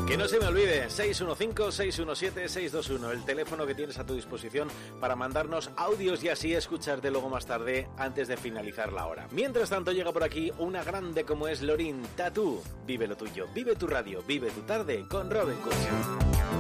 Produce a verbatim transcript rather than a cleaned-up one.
Que no se me olvide, seis uno cinco, seis uno siete, seis dos uno, el teléfono que tienes a tu disposición para mandarnos audios y así escucharte luego más tarde antes de finalizar la hora. Mientras tanto llega por aquí una grande como es Lorin Tatu. Vive lo tuyo, vive tu radio, vive tu tarde con Robin Cusio.